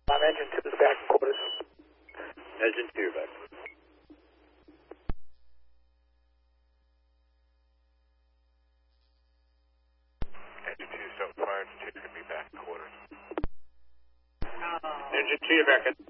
Engine 2 is back in quarters. Engine 2 back. Engine 2, so fire, engine 2 is going to be back in quarters. Engine 2 back in.